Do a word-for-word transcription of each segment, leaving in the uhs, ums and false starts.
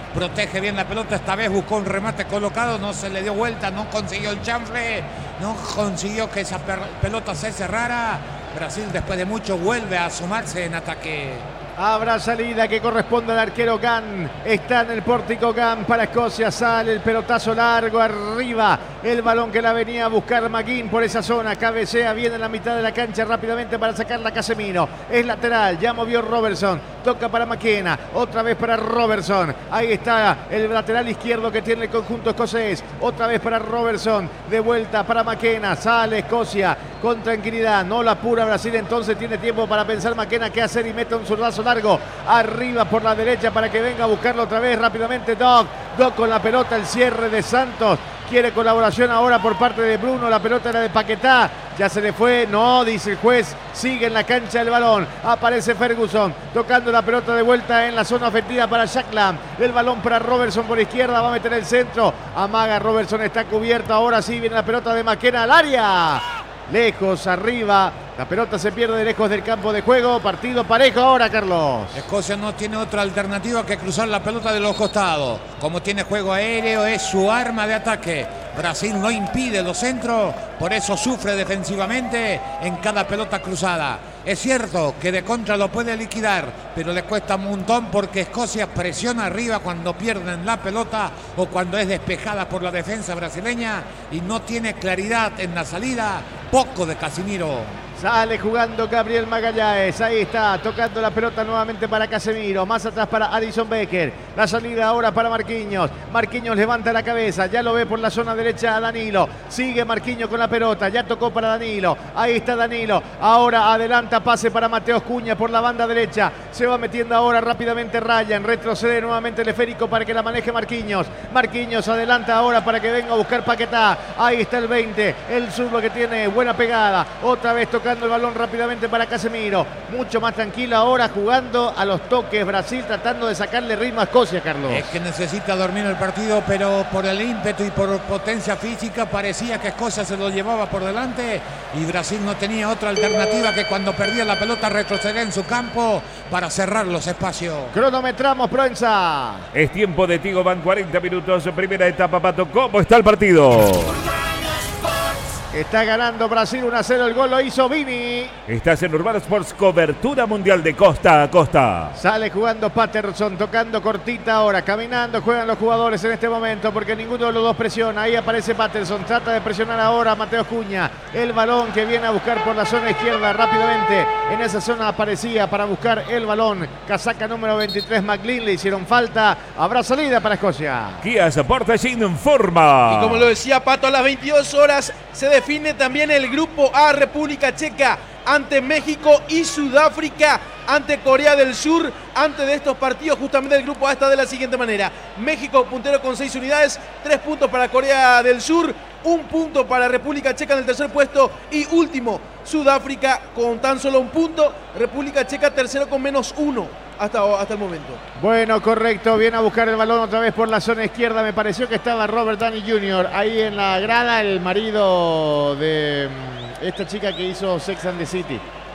protege bien la pelota, esta vez buscó un remate colocado, no se le dio vuelta, no consiguió el chanfle, no consiguió que esa pelota se cerrara. Brasil después de mucho vuelve a sumarse en ataque. Habrá salida que corresponde al arquero Gan. Está en el pórtico Gan para Escocia. Sale el pelotazo largo arriba. El balón que la venía a buscar McGinn por esa zona. Cabecea bien en la mitad de la cancha rápidamente para sacarla Casemiro. Es lateral. Ya movió Robertson. Toca para McKenna. Otra vez para Robertson. Ahí está el lateral izquierdo que tiene el conjunto escocés. Otra vez para Robertson. De vuelta para McKenna. Sale Escocia con tranquilidad. No la apura Brasil. Entonces tiene tiempo para pensar McKenna qué hacer y mete un zurdazo largo arriba por la derecha para que venga a buscarlo otra vez rápidamente Doc. Doc con la pelota, el cierre de Santos. Quiere colaboración ahora por parte de Bruno. La pelota era de Paquetá. Ya se le fue. No, dice el juez. Sigue en la cancha el balón. Aparece Ferguson. Tocando la pelota de vuelta en la zona ofensiva para Shaklam. El balón para Robertson por izquierda. Va a meter el centro. Amaga Robertson. Está cubierto. Ahora sí viene la pelota de McKenna al área. Lejos, arriba. La pelota se pierde lejos del campo de juego. Partido parejo ahora, Carlos. Escocia no tiene otra alternativa que cruzar la pelota de los costados. Como tiene juego aéreo, es su arma de ataque. Brasil no impide los centros, por eso sufre defensivamente en cada pelota cruzada. Es cierto que de contra lo puede liquidar, pero le cuesta un montón porque Escocia presiona arriba cuando pierden la pelota o cuando es despejada por la defensa brasileña y no tiene claridad en la salida. Poco de Casemiro. Sale jugando Gabriel Magalhães. Ahí está, tocando la pelota nuevamente para Casemiro. Más atrás para Alisson Becker. La salida ahora para Marquinhos. Marquinhos levanta la cabeza. Ya lo ve por la zona derecha a Danilo. Sigue Marquinhos con la pelota. Ya tocó para Danilo. Ahí está Danilo. Ahora adelanta pase para Mateus Cunha por la banda derecha. Se va metiendo ahora rápidamente Ryan. Retrocede nuevamente el esférico para que la maneje Marquinhos. Marquinhos adelanta ahora para que venga a buscar Paquetá. Ahí está el veinte. El zurdo que tiene buena pegada. Otra vez tocando el balón rápidamente para Casemiro. Mucho más tranquilo ahora jugando a los toques Brasil, tratando de sacarle ritmo a Escocia, Carlos. Es que necesita dormir el partido, pero por el ímpetu y por potencia física parecía que Escocia se lo llevaba por delante y Brasil no tenía otra alternativa que cuando perdía la pelota retroceder en su campo para cerrar los espacios. Cronometramos, Proenza. Es tiempo de Tigo, van cuarenta minutos, primera etapa, Pato. ¿Cómo está el partido? Está ganando Brasil uno a cero, el gol lo hizo Vini. Estás en Urbano Sports, cobertura mundial de costa a costa. Sale jugando Patterson, tocando cortita ahora, caminando, juegan los jugadores en este momento porque ninguno de los dos presiona. Ahí aparece Patterson, trata de presionar ahora a Mateus Cunha. El balón que viene a buscar por la zona izquierda rápidamente. En esa zona aparecía para buscar el balón. Casaca número veintitrés, McLean, le hicieron falta. Habrá salida para Escocia. Kia Sportage informa. Y como lo decía Pato, a las veintidós horas se define también el grupo A. República Checa ante México y Sudáfrica ante Corea del Sur. Antes de estos partidos, justamente el grupo A está de la siguiente manera: México puntero con seis unidades, tres puntos para Corea del Sur, un punto para República Checa en el tercer puesto y último Sudáfrica con tan solo un punto. República Checa tercero con menos uno hasta, hasta el momento. Bueno, correcto, viene a buscar el balón otra vez por la zona izquierda. Me pareció que estaba Robert Downey junior ahí en la grada, el marido de esta chica que hizo Sex and the City.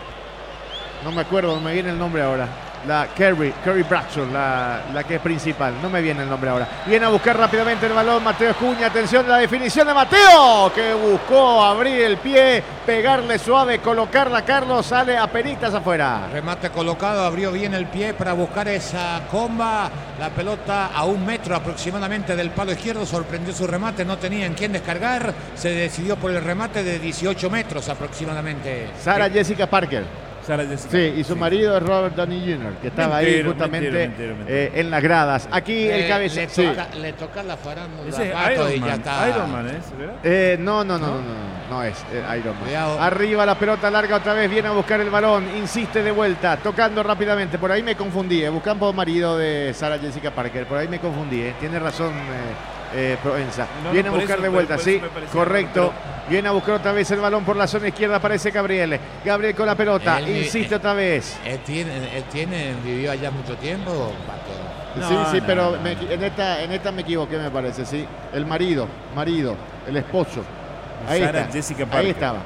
No me acuerdo, no me viene el nombre ahora. La Kerry, Kerry Braxton, la, la que es principal. No me viene el nombre ahora. Viene a buscar rápidamente el balón Mateus Cunha. Atención a la definición de Mateo, que buscó abrir el pie, pegarle suave, colocarla. Carlos sale a penitas afuera. Remate colocado, abrió bien el pie para buscar esa comba. La pelota a un metro aproximadamente del palo izquierdo. Sorprendió su remate, no tenía en quién descargar. Se decidió por el remate de dieciocho metros aproximadamente. Sarah Jessica Parker. Sí, y su marido es Robert Downey junior, que estaba mentiro, ahí justamente mentiro, mentiro, mentiro. Eh, en las gradas. Aquí eh, el cabeza. Le, sí. toca, le toca la farándula. Ese es Iron y Man. Ya está. Iron Man es, ¿verdad? Eh, no, no, no, no, no, no, no, no es eh, Iron Man. Cuidado. Arriba la pelota larga otra vez, viene a buscar el balón, insiste de vuelta, tocando rápidamente. Por ahí me confundí, eh, buscando marido de Sarah Jessica Parker, por ahí me confundí, eh. Tiene razón. Eh, Eh, Proenza. No, viene no, a buscar eso, de vuelta, sí, correcto. Bien, viene a buscar otra vez el balón por la zona izquierda, aparece Gabriel. Gabriel con la pelota, él, insiste él, otra vez. Él tiene, él tiene, vivió allá mucho tiempo, Pato. No, sí, sí, no, pero no, me, en, esta, en esta me equivoqué, me parece, sí. El marido, marido, el esposo. Ahí, Sarah está, Jessica Parker. Ahí estaba.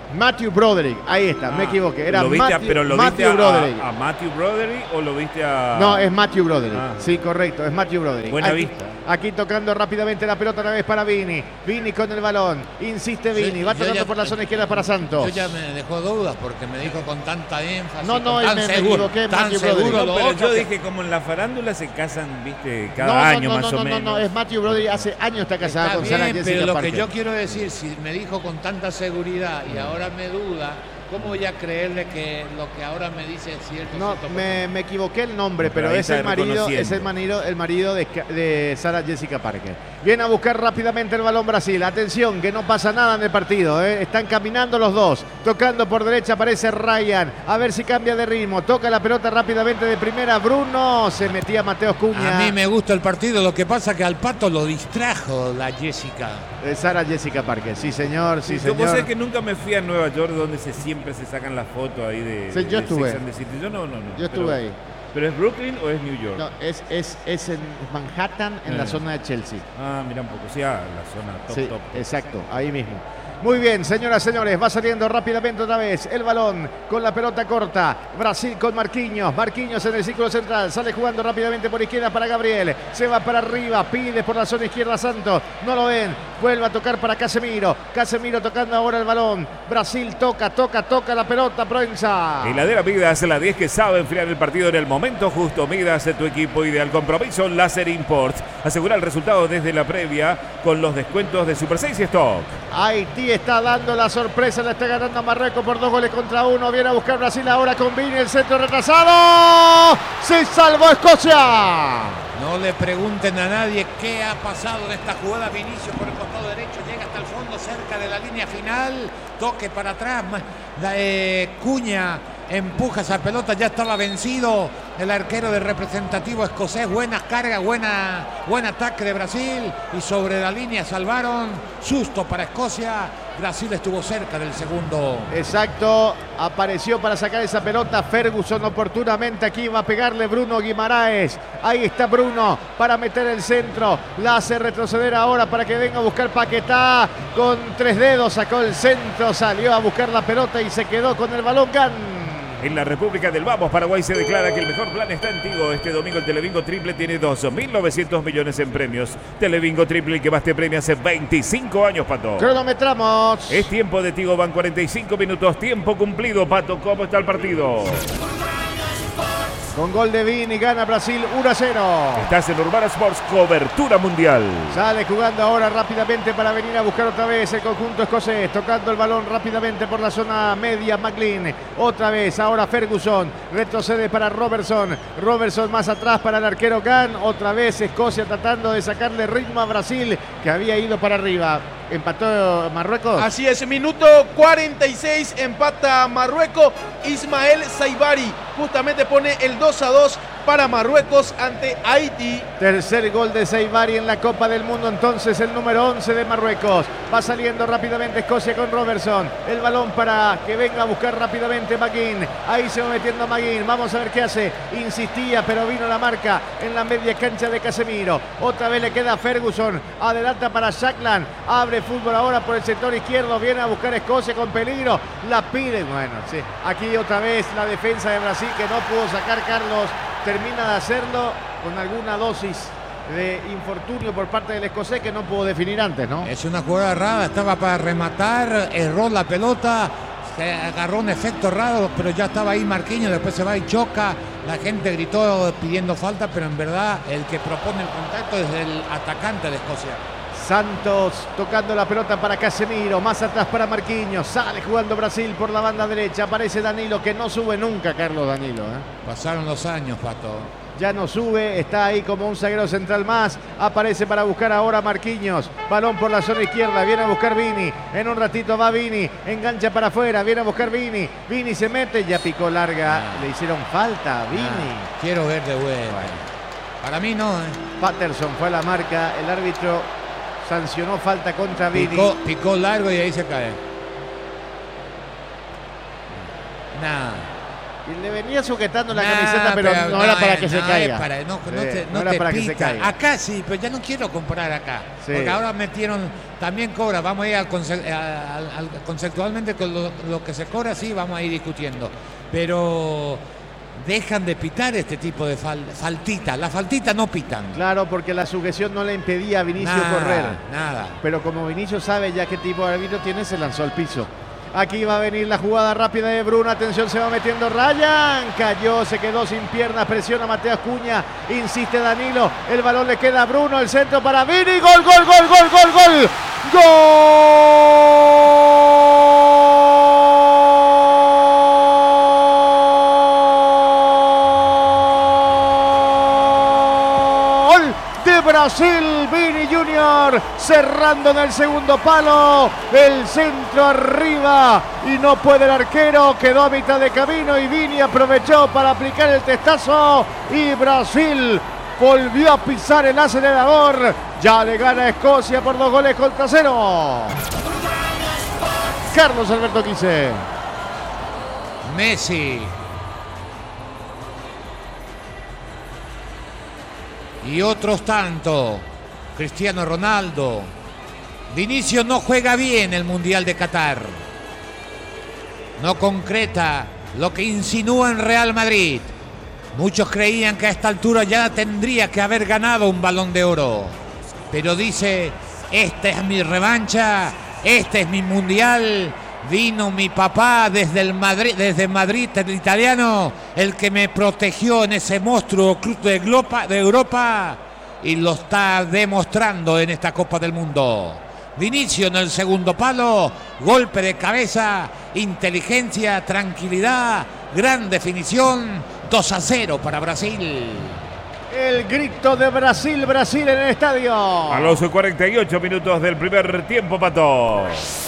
Matthew Broderick, ahí está, Ah, me equivoqué. Era ¿lo viste a- Matthew, ¿Pero lo Matthew viste a, Broderick. a, a Matthew Broderick o lo viste a...? No, es Matthew Broderick. Ah. Sí, correcto, es Matthew Broderick. Buena aquí, vista. Aquí tocando rápidamente la pelota una vez para Vini. Vini con el balón. Insiste Vini. Yo- Va yo tocando ya- por la zona izquierda para Santos. Yo ya me dejó dudas porque me dijo con tanta énfasis. No, no, con tan me- me seguro, equivoqué, tan Matthew seguro Broderick. No, lo pero otro yo que- dije como en la farándula se casan, viste, No, cada no, año no, más no, o no, menos. no, no, es Matthew Broderick. Hace años está casada Está con Sarah bien, Jessica pero lo Parker. que yo quiero decir, si me dijo con tanta seguridad y ahora me duda, ¿cómo voy a creerle que lo que ahora me dice es cierto? No, cierto? me, me equivoqué el nombre, Pero pero ahí es está el marido, reconociendo. es el marido, el marido de, Ca- de Sarah Jessica Parker. Viene a buscar rápidamente el balón Brasil. Atención, que no pasa nada en el partido. ¿eh? Están caminando los dos. Tocando por derecha aparece Ryan. A ver si cambia de ritmo. Toca la pelota rápidamente de primera. Bruno. Se metía Mateos Cuña. A mí me gusta el partido, lo que pasa que al Pato lo distrajo la Jessica. Eh, Sarah Jessica Parker. Sí, señor, sí, Yo vos señor. sabés que nunca me fui a Nueva York donde se siempre se sacan las fotos ahí de, Sí, yo de estuve. Sex and the City. Yo no, no, no. Yo estuve pero, ahí. ¿Pero es Brooklyn o es New York? No, es, es, es en Manhattan, en la Eh. zona de Chelsea. Ah, mira un poco. Sí, ah, la zona top, Sí, top. exacto, ahí mismo. Muy bien, señoras, señores, va saliendo rápidamente otra vez el balón con la pelota corta. Brasil con Marquinhos. Marquinhos en el círculo central. Sale jugando rápidamente por izquierda para Gabriel. Se va para arriba, pide por la zona izquierda Santos. No lo ven. Vuelve a tocar para Casemiro. Casemiro tocando ahora el balón. Brasil toca, toca, toca la pelota. Proenza. Heladera Midas, la diez que sabe enfriar el partido en el momento justo. Midas, tu equipo ideal. Compromiso Láser Imports. Asegura el resultado desde la previa con los descuentos de Super seis y Stock. Haití está dando la sorpresa, la está ganando a Marruecos por dos goles contra uno. Viene a buscar Brasil ahora con Vini, el centro retrasado. ¡Se salvó Escocia! No le pregunten a nadie qué ha pasado en esta jugada. Vinicius por el costado derecho, llega hasta el fondo, cerca de la línea final. Toque para atrás. La, eh, Cuña empuja esa pelota, ya estaba vencido el arquero del representativo escocés. Buena carga, buena, buen ataque de Brasil. Y sobre la línea salvaron. Susto para Escocia. Brasil estuvo cerca del segundo. Exacto, apareció para sacar esa pelota Ferguson oportunamente. Aquí va a pegarle Bruno Guimaraes. Ahí está Bruno para meter el centro. La hace retroceder ahora para que venga a buscar Paquetá. Con tres dedos sacó el centro, salió a buscar la pelota y se quedó con el balón. Gan. En la República del Vamos, Paraguay se declara que el mejor plan está en Tigo. Este domingo el Telebingo Triple tiene dos mil novecientos millones en premios. Telebingo Triple, el que más te premia hace veinticinco años, Pato. Cronometramos. Es tiempo de Tigo, van cuarenta y cinco minutos, tiempo cumplido, Pato. ¿Cómo está el partido? Con gol de Vini gana Brasil uno a cero. Estás en Urbana Sports, cobertura mundial. Sale jugando ahora rápidamente para venir a buscar otra vez el conjunto escocés. Tocando el balón rápidamente por la zona media. McLean. Otra vez. Ahora Ferguson. Retrocede para Robertson. Robertson más atrás para el arquero Gan. Otra vez Escocia tratando de sacarle ritmo a Brasil, que había ido para arriba. Empató Marruecos. Así es, minuto cuarenta y seis, empata Marruecos. Ismael Saibari justamente pone el dos a dos para Marruecos ante Haití. Tercer gol de Saibari en la Copa del Mundo, entonces el número once de Marruecos. Va saliendo rápidamente Escocia con Robertson. El balón para que venga a buscar rápidamente McGinn. Ahí se va metiendo McGinn. Vamos a ver qué hace. Insistía, pero vino la marca en la media cancha de Casemiro. Otra vez le queda Ferguson. Adelanta para Shackland. Abre fútbol ahora por el sector izquierdo. Viene a buscar Escocia con peligro. La pide. Bueno, sí. Aquí otra vez la defensa de Brasil que no pudo sacar Carlos. Termina de hacerlo con alguna dosis de infortunio por parte del escocés que no pudo definir antes, ¿no? Es una jugada rara, estaba para rematar, erró la pelota, se agarró un efecto raro, pero ya estaba ahí Marquinhos, después se va y choca. La gente gritó pidiendo falta, pero en verdad el que propone el contacto es el atacante de Escocia. Santos tocando la pelota para Casemiro, más atrás para Marquinhos, sale jugando Brasil por la banda derecha, aparece Danilo que no sube nunca, Carlos Danilo. ¿eh? Pasaron los años, Pato. Ya no sube, está ahí como un zaguero central más, aparece para buscar ahora Marquinhos, balón por la zona izquierda, viene a buscar Vini, en un ratito va Vini, engancha para afuera, viene a buscar Vini, Vini se mete, ya picó larga, Ah. le hicieron falta a Vini. Ah, quiero ver de vuelta. Para mí no, ¿eh? Patterson fue a la marca, el árbitro sancionó falta contra Vini. Picó, picó largo y ahí se cae. Nada. Y le venía sujetando la Nah, camiseta, pero, pero no, era para es- que se no caiga. es para- no, no Sí, te, no no era te para que se pica. caiga. Acá sí, pero ya no quiero comprar acá. Sí. Porque ahora metieron, también cobra, vamos a ir al, conce- a- al- al- conceptualmente con lo, lo que se cobra, sí, vamos a ir discutiendo. Pero dejan de pitar este tipo de fal, faltita. La faltita no pitan. Claro, porque la sujeción no le impedía a Vinicius Nada, correr. nada. Pero como Vinicius sabe ya qué tipo de árbitro tiene, se lanzó al piso. Aquí va a venir la jugada rápida de Bruno. Atención, se va metiendo Ryan. Cayó, se quedó sin piernas. Presiona Mateo Acuña. Insiste Danilo. El balón le queda a Bruno. El centro para Vini. Gol, gol, gol, gol, gol, gol. Gol de Brasil. Vini Junior cerrando en el segundo palo. El centro arriba y no puede el arquero. Quedó a mitad de camino y Vini aprovechó para aplicar el testazo. Y Brasil volvió a pisar el acelerador. Ya le gana a Escocia por dos goles contra cero. Carlos Alberto Quise. Messi. Y otros tanto. Cristiano Ronaldo. Vinicius no juega bien el Mundial de Qatar. No concreta lo que insinúa en Real Madrid. Muchos creían que a esta altura ya tendría que haber ganado un Balón de Oro. Pero dice, esta es mi revancha, este es mi Mundial. Vino mi papá desde el Madrid, desde Madrid, el italiano, el que me protegió en ese monstruo club de, Glopa, de Europa, y lo está demostrando en esta Copa del Mundo. Vinicius en el segundo palo, golpe de cabeza, inteligencia, tranquilidad, gran definición, dos a cero para Brasil. El grito de Brasil, Brasil en el estadio. A los cuarenta y ocho minutos del primer tiempo, Pato.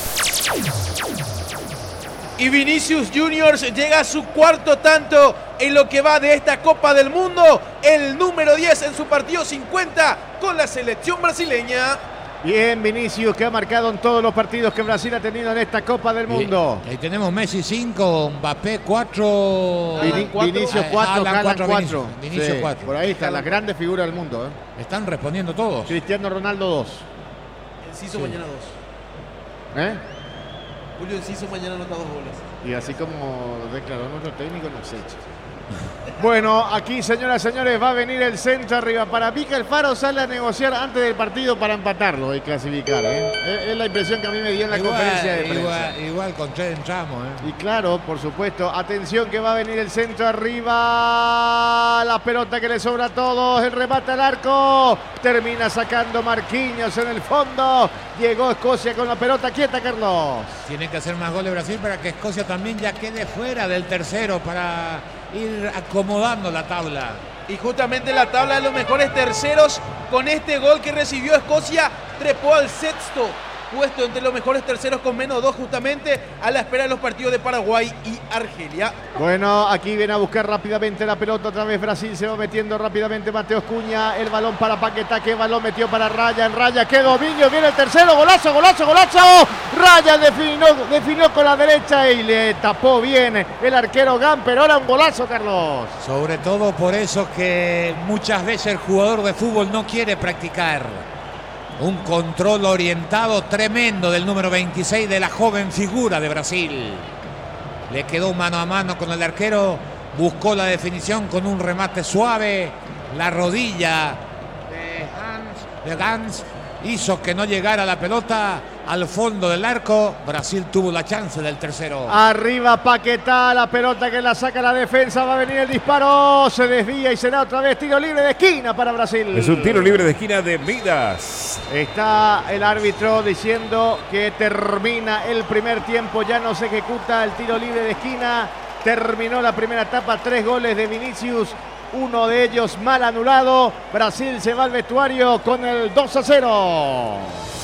Y Vinicius Junior llega a su cuarto tanto en lo que va de esta Copa del Mundo. El número diez en su partido cincuenta con la selección brasileña. Bien, Vinicius, que ha marcado en todos los partidos que Brasil ha tenido en esta Copa del Mundo. Y ahí tenemos Messi cinco, Mbappé cuatro. Vini- cuatro. Vinicius cuatro, Haaland Haaland cuatro, cuatro. Vinicius- Vinicius Sí, cuatro. por ahí están las grandes figuras del mundo. ¿eh? Están respondiendo todos. Cristiano Ronaldo dos. Enciso mañana dos. ¿Eh? Julio Enciso mañana anota dos goles. Y así como declaró nuestro técnico, no sé. Bueno, aquí, señoras y señores, va a venir el centro arriba. Para mí que Alfaro sale a negociar antes del partido para empatarlo y clasificar. ¿eh? Es, es la impresión que a mí me dio en la Igual, conferencia de prensa. igual, igual con tres entramos. ¿eh? Y claro, por supuesto, atención que va a venir el centro arriba, la pelota que le sobra a todos, el remate al arco, termina sacando Marquinhos en el fondo, llegó Escocia con la pelota quieta, Carlos. Tiene que hacer más goles Brasil para que Escocia también ya quede fuera del tercero para ir acomodando la tabla. Y justamente la tabla de los mejores terceros con este gol que recibió Escocia trepó al sexto puesto entre los mejores terceros con menos dos justamente a la espera de los partidos de Paraguay y Argelia. Bueno, aquí viene a buscar rápidamente la pelota otra vez Brasil, se va metiendo rápidamente Mateo Acuña, el balón para Paquetá, que balón metió para Ryan, Ryan, que dominio, viene el tercero, golazo, golazo, golazo, Ryan definió, definió con la derecha y le tapó bien el arquero Gam, pero ahora un golazo, Carlos. Sobre todo por eso que muchas veces el jugador de fútbol no quiere practicar. Un control orientado tremendo del número veintiséis de la joven figura de Brasil. Le quedó mano a mano con el arquero, buscó la definición con un remate suave. La rodilla de Hans, de Gans hizo que no llegara la pelota al fondo del arco. Brasil tuvo la chance del tercero. Arriba Paquetá, la pelota que la saca la defensa, va a venir el disparo, se desvía y será otra vez tiro libre de esquina para Brasil. Es un tiro libre de esquina de Midas. Está el árbitro diciendo que termina el primer tiempo, ya no se ejecuta el tiro libre de esquina. Terminó la primera etapa, tres goles de Vinicius, uno de ellos mal anulado. Brasil se va al vestuario con el dos a cero.